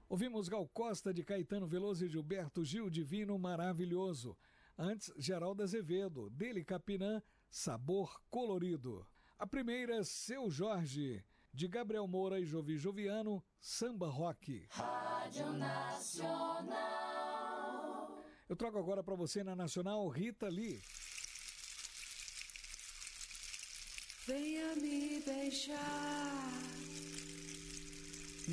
Ouvimos Gal Costa de Caetano Veloso e Gilberto Gil, Divino Maravilhoso. Antes, Geraldo Azevedo, dele Capinã, Sabor Colorido. A primeira, Seu Jorge, de Gabriel Moura e Jovi Joviano, Samba Rock. Rádio Nacional. Eu trago agora para você na Nacional, Rita Lee. Venha me beijar